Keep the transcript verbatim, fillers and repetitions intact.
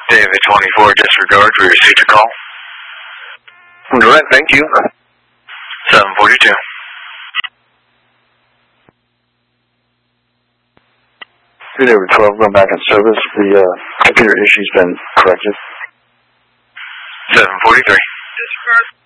David twenty-four, disregard, we received a call. Direct, thank you. seven forty-two. David twelve, going back in service. The uh, computer issue's been corrected. seven forty-three. Disregard.